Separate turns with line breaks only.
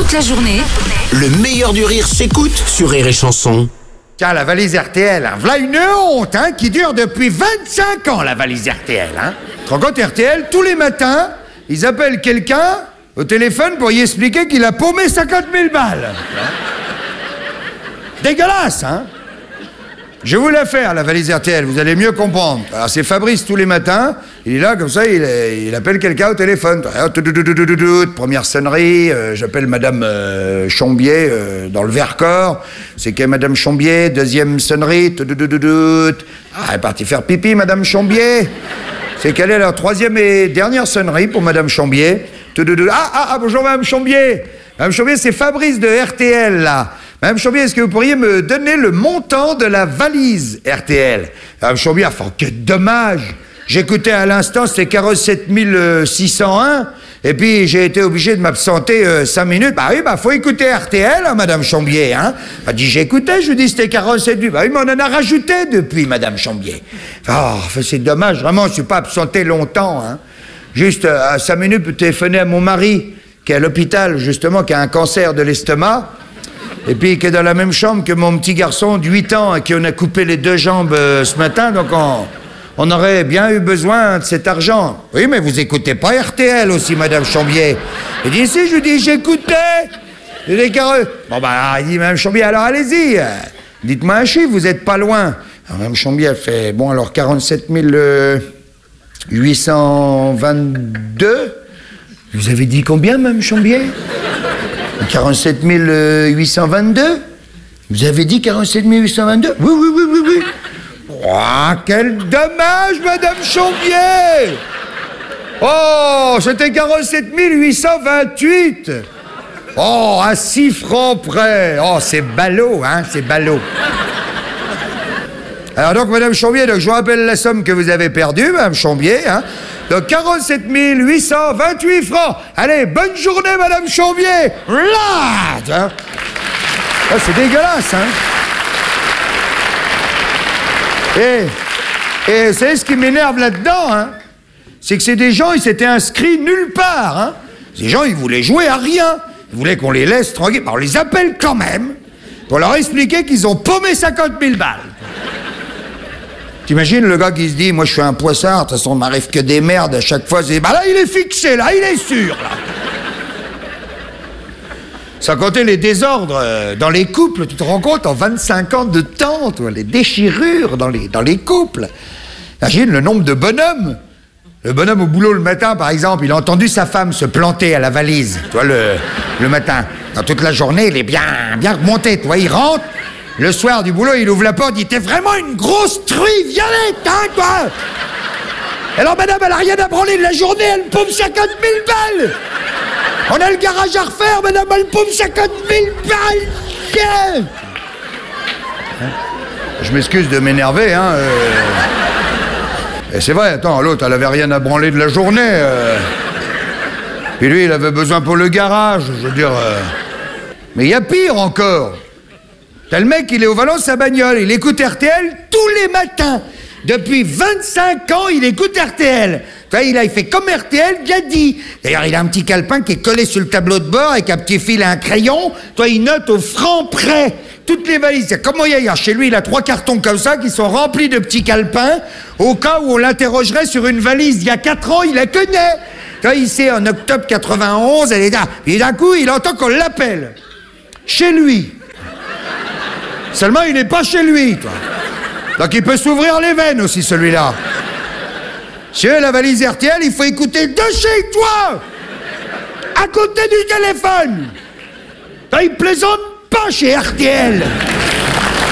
Toute la journée,
Le meilleur du rire s'écoute sur Rire et Chanson.
Tiens, la valise RTL, hein. V'là une honte, hein, qui dure depuis 25 ans, la valise RTL, hein. Tu te rends compte, RTL, tous les matins, ils appellent quelqu'un au téléphone pour y expliquer qu'il a paumé 50 000 balles. Dégueulasse, hein. Je vais vous la faire, la valise RTL, vous allez mieux comprendre. Alors, c'est Fabrice tous les matins, il est là, comme ça, il appelle quelqu'un au téléphone. Première sonnerie, j'appelle Madame Chambier dans le Vercors. C'est que Madame Chambier, deuxième sonnerie. Ah, elle est partie faire pipi, Madame Chambier. C'est quelle est la troisième et dernière sonnerie pour Madame Chambier. Bonjour Madame Chambier. Madame Chambier, c'est Fabrice de RTL, là. Madame Chambier, est-ce que vous pourriez me donner le montant de la valise RTL? Madame Chambier, enfin, quel dommage. J'écoutais à l'instant, c'était 47 601, et puis j'ai été obligé de m'absenter 5 minutes. Bah oui, faut écouter RTL, hein, Madame Chambier, hein. Elle dit, j'écoutais, je lui dis, c'était 47 000. Bah oui, mais on en a rajouté depuis, Madame Chambier. C'est dommage, vraiment, je suis pas absenté longtemps, hein. Juste, à 5 minutes, je téléphonais à mon mari, qui est à l'hôpital, justement, qui a un cancer de l'estomac. Et puis qui est dans la même chambre que mon petit garçon de 8 ans à qui on a coupé les 2 jambes ce matin, donc on aurait bien eu besoin de cet argent. Oui, mais vous écoutez pas RTL aussi, Madame Chambier. Il dit, si, je lui dis, j'écoutais. Il dit, il dit, Madame Chambier, alors allez-y, dites-moi un chiffre, vous êtes pas loin. Alors, Madame Chambier, elle fait, bon, alors 47 822. Vous avez dit combien, Madame Chambier? 47 822. Vous avez dit 47 822? Oui. Oh, quel dommage, Madame Chambier! Oh, c'était 47 828. Oh, à 6 francs près. Oh, c'est ballot, hein, c'est ballot. Alors donc, Madame Chambier, donc, je vous rappelle la somme que vous avez perdue, Madame Chambier, hein. Donc 47 828 francs. Allez, bonne journée, Madame Chambier. Là, c'est dégueulasse, hein. Et vous savez ce qui m'énerve là-dedans, hein, c'est que c'est des gens, ils s'étaient inscrits nulle part, hein. Ces gens, ils voulaient jouer à rien. Ils voulaient qu'on les laisse tranquilles. On les appelle quand même pour leur expliquer qu'ils ont paumé 50 000 balles. T'imagines le gars qui se dit, moi je suis un poissard, de toute façon, il m'arrive que des merdes à chaque fois. C'est, là, il est fixé, là, il est sûr, là. Sans compter les désordres dans les couples, tu te rends compte, en 25 ans de temps, toi, les déchirures dans les couples. Imagine le nombre de bonhommes. Le bonhomme au boulot le matin, par exemple, il a entendu sa femme se planter à la valise, toi, le matin. Dans toute la journée, il est bien remonté, toi, il rentre. Le soir du boulot, il ouvre la porte, il dit, t'es vraiment une grosse truie violette, hein, toi. Alors, madame, elle a rien à branler de la journée, elle paume 50 000 balles. On a le garage à refaire, madame, elle paume 50 000 balles. Je m'excuse de m'énerver, hein. Et c'est vrai, attends, l'autre, elle avait rien à branler de la journée. Puis lui, il avait besoin pour le garage, je veux dire. Mais il y a pire encore. T'as le mec, il est au volant de sa bagnole, il écoute RTL tous les matins. Depuis 25 ans, il écoute RTL. Toi, il fait comme RTL, bien dit. D'ailleurs, il a un petit calepin qui est collé sur le tableau de bord avec un petit fil et un crayon. Toi, il note au franc près toutes les valises. Comme moi, hier, chez lui, il a 3 cartons comme ça qui sont remplis de petits calepins au cas où on l'interrogerait sur une valise. Il y a 4 ans, il la connaît. Toi, il sait, en octobre 91, elle est là. Et d'un coup, il entend qu'on l'appelle. Chez lui. Seulement, il n'est pas chez lui, toi. Donc, il peut s'ouvrir les veines aussi, celui-là. Monsieur, la valise RTL, il faut écouter de chez toi, à côté du téléphone. Il plaisante pas chez RTL.